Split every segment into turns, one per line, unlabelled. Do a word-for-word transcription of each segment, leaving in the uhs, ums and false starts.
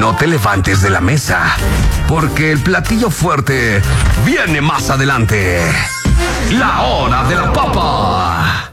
no te levantes de la mesa, porque el platillo fuerte viene más adelante. La hora de la papa.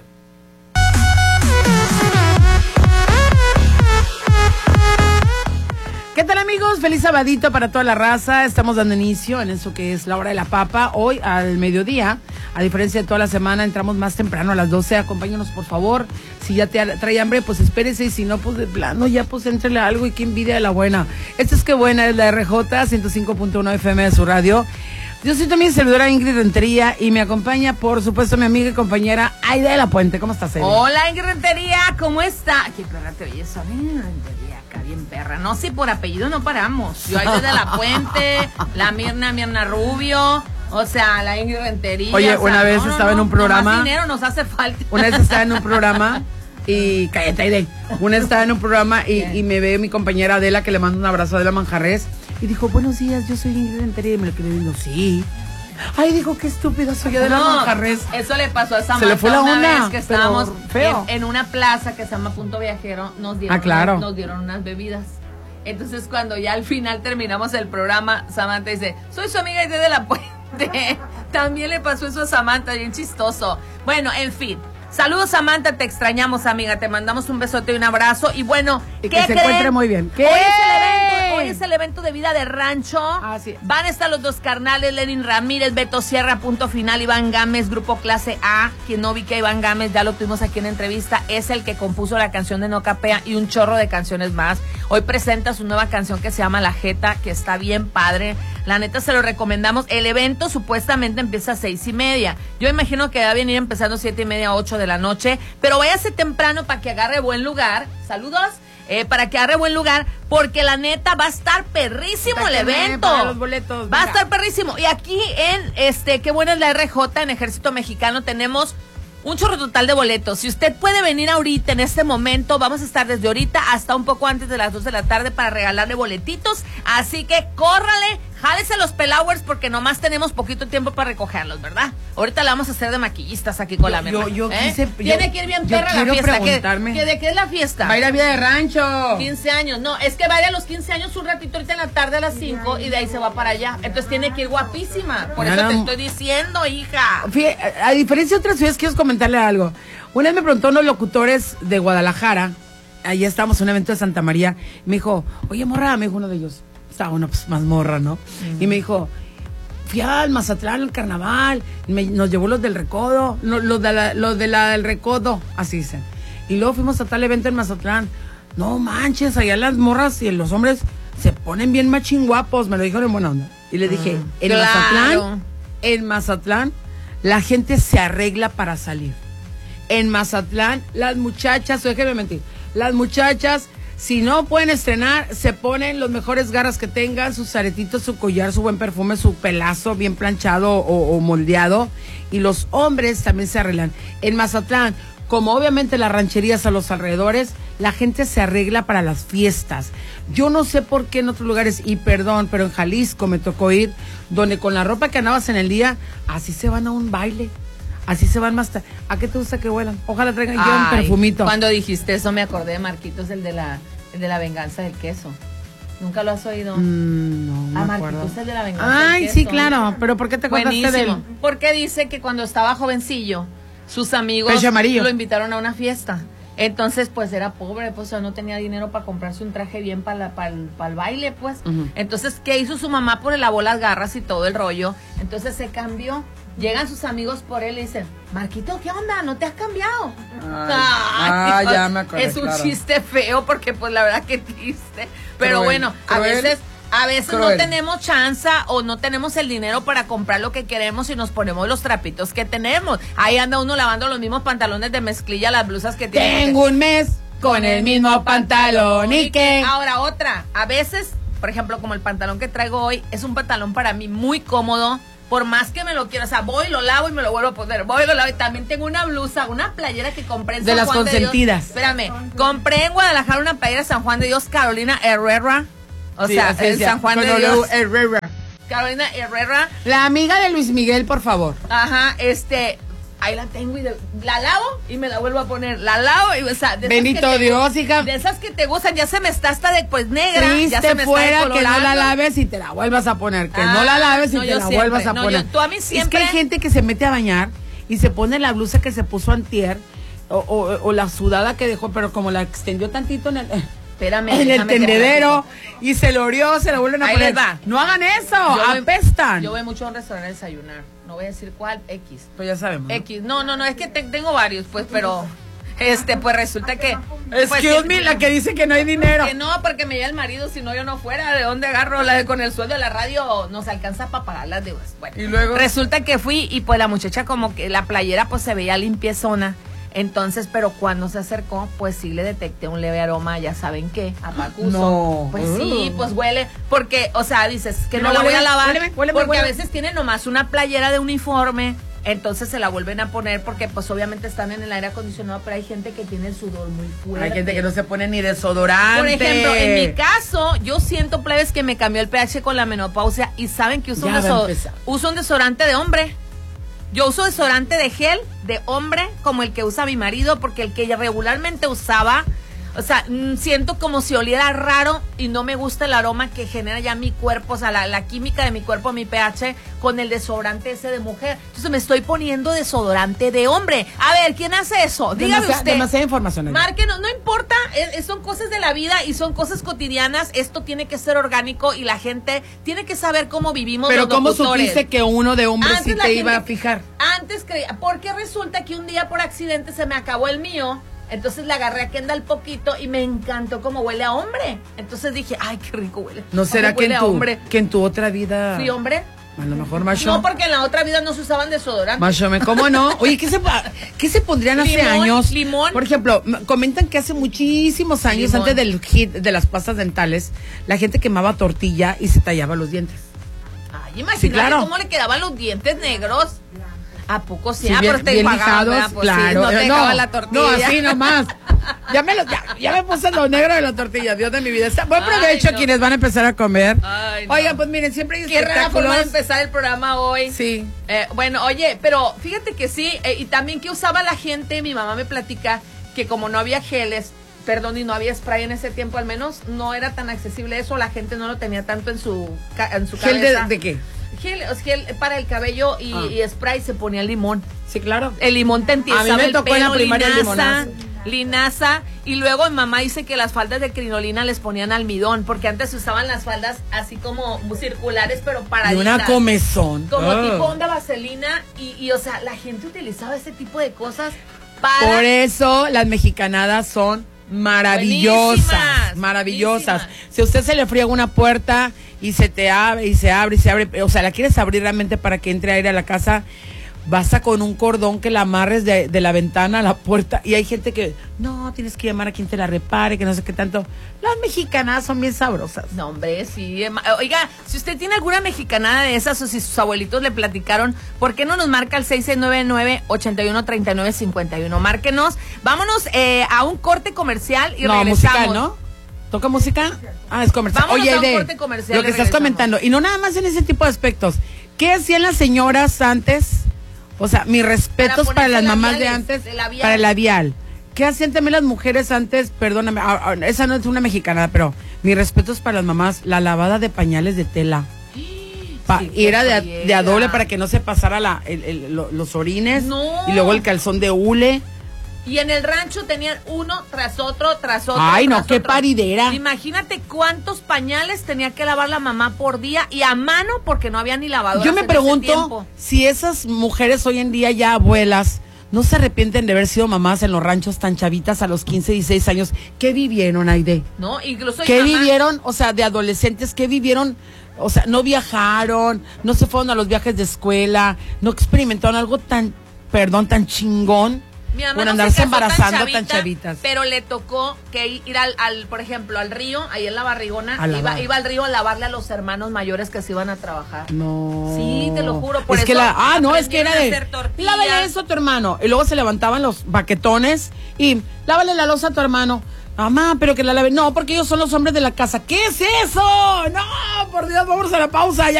¿Qué tal, amigos? Feliz sabadito para toda la raza. Estamos dando inicio en eso que es la hora de la papa. Hoy al mediodía, a diferencia de toda la semana, entramos más temprano a las doce. Acompáñanos, por favor. Si ya te trae hambre, pues espérese. Y si no, pues de plano, ya pues éntrele algo. Y qué envidia de la buena. Esta es que buena, es la R J ciento cinco punto uno F M de su radio. Yo soy también servidora Ingrid Rentería y me acompaña, por supuesto, mi amiga y compañera Aida de la Puente. ¿Cómo estás, Aida?
Hola, Ingrid Rentería, ¿cómo está? Qué perra te oyes, Ingrid Rentería, acá bien perra. No, sí, por apellido no paramos. Yo Aida de la Puente, la Mirna, Mirna Rubio, o sea, la Ingrid Rentería.
Oye,
o sea,
una vez
no,
estaba
no,
en un programa.
Más dinero nos hace falta.
Una vez estaba en un programa y... Cállate, Aida. Una vez estaba en un programa y, y me ve mi compañera Adela, que le mando un abrazo a Adela Manjarres, y dijo, buenos días, yo soy Ingrid Rentería. Y me lo quedé viendo, sí. Ay, dijo, qué estúpida soy yo de
no,
la Manjarres.
Eso le pasó a Samantha.
Se le fue la
una
onda,
vez que estábamos
feo.
En, en una plaza que se llama Punto Viajero, nos dieron,
ah, claro.
nos dieron unas bebidas. Entonces, cuando ya al final terminamos el programa, Samantha dice, soy su amiga Aida de la Puente. También le pasó eso a Samantha, bien chistoso. Bueno, en fin. Saludos, Samantha, te extrañamos, amiga, te mandamos un besote y un abrazo. Y bueno,
y
¿qué
que se
creen?
encuentre muy bien. ¿Qué?
Hoy es el evento, hoy es el evento de Vida de Rancho.
Ah, sí.
Van a estar los dos carnales, Lenin Ramírez, Beto Sierra, Punto Final, Iván Gámez, Grupo Clase A. Quien no vi que Iván Gámez, ya lo tuvimos aquí en entrevista, es el que compuso la canción de No Capea y un chorro de canciones más. Hoy presenta su nueva canción que se llama La Jeta, que está bien padre. La neta se lo recomendamos. El evento supuestamente empieza a seis y media. Yo imagino que va a venir empezando siete y media, ocho de la noche. Pero váyase temprano para que agarre buen lugar. Saludos. Eh, para que agarre buen lugar, porque la neta va a estar perrísimo el evento.
Para los boletos,
va a estar perrísimo. Y aquí en, este, qué buena es la R J, en Ejército Mexicano, tenemos un chorro total de boletos. Si usted puede venir ahorita, en este momento, vamos a estar desde ahorita hasta un poco antes de las dos de la tarde para regalarle boletitos. Así que córrale, jálese los pelowers, porque nomás tenemos poquito tiempo para recogerlos, ¿verdad? Ahorita la vamos a hacer de maquillistas aquí con
yo,
la
yo, yo
¿eh?
quise,
Tiene
yo,
que ir bien
yo
perra la fiesta. ¿Qué,
preguntarme.
¿qué, ¿De qué es la fiesta?
Va a ir a Vida de Rancho.
quince años. No, es que va a ir a los quince años un ratito ahorita en la tarde a las cinco y de ahí se va para allá. Entonces tiene que ir guapísima. Por
Ya
eso
no,
te estoy diciendo, hija.
Fíjate, a, a diferencia de otras ciudades, quiero comentarle algo. Una vez me preguntó unos locutores de Guadalajara, allá estábamos en un evento de Santa María, y me dijo, oye, morra, me dijo uno de ellos, estaba uno pues más morra, ¿no? Mm. Y me dijo, fui al Mazatlán, al carnaval, me, nos llevó los del Recodo, no, los, de la, los de la del Recodo, así dicen. Y luego fuimos a tal evento en Mazatlán. No manches, allá las morras y los hombres se ponen bien machín guapos, me lo dijeron en buena onda. Y le dije, mm, en claro. Mazatlán, en Mazatlán, la gente se arregla para salir. En Mazatlán, las muchachas, déjenme mentir, las muchachas, si no pueden estrenar, se ponen los mejores garras que tengan, sus aretitos, su collar, su buen perfume, su pelazo bien planchado o, o moldeado. Y los hombres también se arreglan. En Mazatlán, como obviamente las rancherías a los alrededores, la gente se arregla para las fiestas. Yo no sé por qué en otros lugares, y perdón, pero en Jalisco me tocó ir, donde con la ropa que andabas en el día, así se van a un baile. Así se van más tarde. ¿A qué te gusta que huelan? Ojalá traigan yo un perfumito.
Cuando dijiste eso me acordé de Marquitos, el de la, el de la venganza del queso. ¿Nunca lo has oído?
Mm, no, no
a
me
Marquitos,
acuerdo.
el de la venganza
Ay,
del queso.
sí, claro. ¿Pero por qué te acordaste de él?
Porque dice que cuando estaba jovencillo, sus amigos lo invitaron a una fiesta. Entonces, pues, era pobre, pues, o sea, no tenía dinero para comprarse un traje bien para pa pa el baile, pues. Uh-huh. Entonces, ¿qué hizo su mamá? Pues le lavó las garras y todo el rollo. Entonces, se cambió. Llegan sus amigos por él y dicen, Marquito, ¿qué onda? ¿No te has cambiado?
Ay, Ay, ah, ya me acuerdo.
Es un
claro.
chiste feo porque, pues, la verdad que triste. Pero
cruel,
bueno,
cruel,
a veces... A veces
cruel.
no tenemos chance o no tenemos el dinero para comprar lo que queremos y nos ponemos los trapitos que tenemos. Ahí anda uno lavando los mismos pantalones de mezclilla, las blusas que tiene.
Tengo un mes con el mismo pantalón y que...
Ahora otra, a veces, por ejemplo, como el pantalón que traigo hoy, es un pantalón para mí muy cómodo. Por más que me lo quiera, o sea, voy, lo lavo y me lo vuelvo a poner. Voy, lo lavo y también tengo una blusa, una playera que compré en
de
San
las
Juan
consentidas.
de Dios. Espérame, compré en Guadalajara una playera de San Juan de Dios, Carolina Herrera. O
sí,
sea, el San Juan de Dios.
Herrera.
Carolina Herrera.
La amiga de Luis Miguel, por favor.
Ajá, este... ahí la tengo y de, la lavo y me la vuelvo a poner. La lavo y, o sea, de
Bendito
esas que
Dios,
te,
hija.
De esas que te gustan, ya se me está hasta de, pues, negra.
Triste
ya se me
fuera
está
que no la laves y te la vuelvas a poner. Que ah, no la laves y
no,
te la
siempre,
vuelvas a
no,
poner.
Yo, tú a mí siempre.
Es que hay gente que se mete a bañar y se pone la blusa que se puso antier o, o, o la sudada que dejó, pero como la extendió tantito en el...
Espérame,
en el tendedero y se lo orió, se la vuelven a
ahí
poner.
les va.
No hagan eso,
yo
apestan.
Voy, yo voy mucho a un restaurante a desayunar. No voy a decir cuál, X.
Pues ya sabemos. ¿no?
X. No, no, no, es que te, tengo varios, pues, pero este, pues resulta que.
Excuse
pues,
me, la que dice que no hay dinero.
Que no, porque me lleva el marido, si no yo no fuera. ¿De dónde agarro la de, con el sueldo de la radio? Nos alcanza para pagar las deudas. Bueno,
y luego
resulta que fui y pues la muchacha como que la playera pues se veía limpiezona. Entonces, pero cuando se acercó, pues sí le detecté un leve aroma, ya saben qué, a pacuso.
No.
Pues sí, pues huele, porque, o sea, dices que no, no la voy a lavar, huéleme, huéleme, porque huéleme. A veces tiene nomás una playera de uniforme, entonces se la vuelven a poner porque pues obviamente están en el aire acondicionado, pero hay gente que tiene el sudor muy fuerte.
Hay gente que no se pone ni desodorante.
Por ejemplo, en mi caso, yo siento, plebes, que me cambió el pH con la menopausia y saben que uso, un, desod- uso un desodorante de hombre. Yo uso desodorante de gel de hombre como el que usa mi marido, porque el que regularmente usaba, o sea, mmm, siento como si oliera raro y no me gusta el aroma que genera ya mi cuerpo, o sea, la, la química de mi cuerpo, mi pH, con el desodorante ese de mujer. Entonces me estoy poniendo desodorante de hombre. A ver, ¿quién hace eso? Dígame
Demasi-
usted.
Demasiada información.
Márquenos, no importa, es, son cosas de la vida y son cosas cotidianas. Esto tiene que ser orgánico y la gente tiene que saber cómo vivimos.
Pero
los
¿cómo
locutores.
supiste que uno de hombre
Antes
sí
la
te
gente,
iba a fijar?
Antes creía, porque resulta que un día por accidente se me acabó el mío. Entonces le agarré a Kendall poquito y me encantó cómo huele a hombre. Entonces dije, ay, qué rico huele.
¿No será que en, tu, hombre? que en tu otra vida...
¿Fui hombre?
A lo mejor, macho.
No, porque en la otra vida no se usaban desodorantes.
Macho, ¿cómo no? Oye, ¿qué se, ¿qué se pondrían hace
limón,
años?
Limón.
Por ejemplo, comentan que hace muchísimos años, limón. Antes del hit de las pastas dentales, la gente quemaba tortilla y se tallaba los dientes.
Ay, imagínate
sí, claro.
cómo le quedaban los dientes negros. ¿A poco sí?
sí
ah,
bien,
pero te
bien
pagaban,
lijados,
pues
claro.
Sí, no te
no,
la tortilla.
No, así nomás. Ya me, lo, ya, ya me puse lo negro de la tortilla, Dios de mi vida. Está, buen provecho a no. quienes van a empezar a comer.
Ay, no.
Oigan, pues miren, siempre hay
Qué rara forma de empezar el programa hoy.
Sí.
Eh, bueno, oye, pero fíjate que sí, eh, y también que usaba la gente, mi mamá me platica que como no había geles, perdón, y no había spray en ese tiempo, al menos no era tan accesible eso, la gente no lo tenía tanto en su, en su
¿Gel
cabeza.
De, de qué?
Gel, gel para el cabello y, ah. y spray se ponía limón.
Sí, claro.
El limón te entiende.
A mí me tocó en la primaria el limonazo.
Linaza, y luego mi mamá dice que las faldas de crinolina les ponían almidón, porque antes se usaban las faldas así como circulares, pero paraditas.
Y una comezón.
Como
oh.
tipo onda vaselina, y, y o sea, la gente utilizaba ese tipo de cosas para...
Por eso las mexicanadas son maravillosas,
buenísimas,
maravillosas.
buenísimas.
Si a usted se le friega una puerta y se te abre, y se abre, y se abre, o sea, la quieres abrir realmente para que entre aire a la casa, basta con un cordón que la amarres de, de la ventana a la puerta, y hay gente que, no, tienes que llamar a quien te la repare, que no sé qué tanto. Las mexicanas son bien sabrosas.
No, hombre, sí. Oiga, si usted tiene alguna mexicanada de esas o si sus abuelitos le platicaron, ¿por qué no nos marca el seis seis nueve nueve, ocho uno tres nueve cinco uno? Márquenos. Vámonos eh, a un corte comercial y
no,
regresamos.
Musical, ¿no? ¿Toca música? Ah, es comercial.
Vámonos
Oye,
a un
de
corte comercial
lo que estás
regresamos.
comentando, y no nada más en ese tipo de aspectos. ¿Qué hacían las señoras antes? O sea, mis respetos para, para las mamás de antes, de para el labial. ¿Qué hacían también las mujeres antes? Perdóname, esa no es una mexicana, pero mis respetos para las mamás, la lavada de pañales de tela. Pa, sí, era de, de a doble para que no se pasara la, el, el, los orines.
No.
Y luego el calzón de hule.
Y en el rancho tenían uno tras otro, tras otro.
Ay, no,
tras
qué
otro.
paridera.
Imagínate cuántos pañales tenía que lavar la mamá por día y a mano porque no había ni lavadora.
Yo me pregunto si esas mujeres hoy en día ya abuelas no se arrepienten de haber sido mamás en los ranchos tan chavitas a los quince, dieciséis años. ¿Qué vivieron, Aide?
No, incluso
¿Qué
mamá...
vivieron? O sea, de adolescentes, ¿qué vivieron? O sea, no viajaron, no se fueron a los viajes de escuela, no experimentaron algo tan, perdón, tan chingón.
Mi mamá
por
no
andarse
se casó
embarazando
tan, chavita,
tan chavitas.
Pero le tocó que ir al, al, por ejemplo, al río, ahí en la barrigona, iba, iba al río a lavarle a los hermanos mayores que se iban a trabajar.
No.
Sí, te lo juro. Por
es
eso
que la, ah, no, es que era de,
lávale
eso a tu hermano. Y luego se levantaban los baquetones y lávale la loza a tu hermano. Mamá, pero que la lave. No, porque ellos son los hombres de la casa. ¿Qué es eso? No, por Dios, vamos a la pausa. Ya